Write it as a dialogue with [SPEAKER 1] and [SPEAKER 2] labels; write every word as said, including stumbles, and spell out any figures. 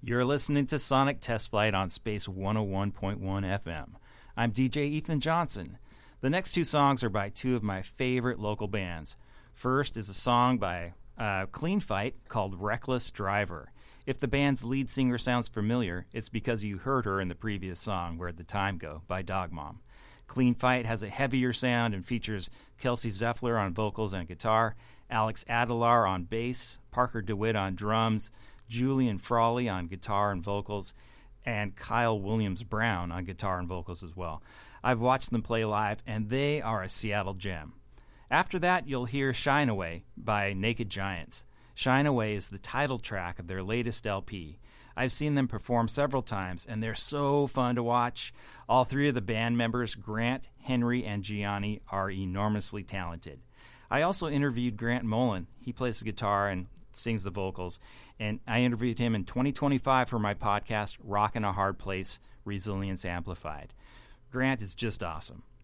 [SPEAKER 1] You're listening to Sonic Test Flight on Space one oh one point one F M. I'm D J Ethan Johnson. The next two songs are by two of my favorite local bands. First is a song by uh, Clean Fight called Reckless Driver. If the band's lead singer sounds familiar, it's because you heard her in the previous song, Where'd the Time Go, by Dog Mom. Clean Fight has a heavier sound and features Kelsey Zeffler on vocals and guitar, Alex Adelar on bass, Parker DeWitt on drums, Julian Frawley on guitar and vocals, and Kyle Williams-Brown on guitar and vocals as well. I've watched them play live, and they are a Seattle gem. After that, you'll hear Shine Away by Naked Giants. Shine Away is the title track of their latest L P. I've seen them perform several times, and they're so fun to watch. All three of the band members, Grant, Henry, and Gianni, are enormously talented. I also interviewed Grant Mullen. He plays the guitar and sings the vocals, and I interviewed him in twenty twenty-five for my podcast, Rockin' a Hard Place, Resilience Amplified. Grant is just awesome.